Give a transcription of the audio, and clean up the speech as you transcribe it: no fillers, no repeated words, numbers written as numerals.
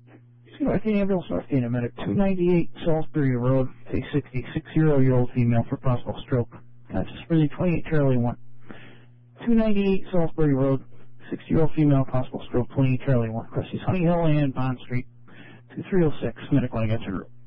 North Ambulance, North Canada Medic, 298 Salisbury Road, a 66-year-old female for possible stroke. Conscious breathing, 28 Charlie 1. 298 Salisbury Road, 60-year-old female, possible stroke, 28 Charlie 1. Cressys Honey Hill and Bond Street, 2306. Medical, I got your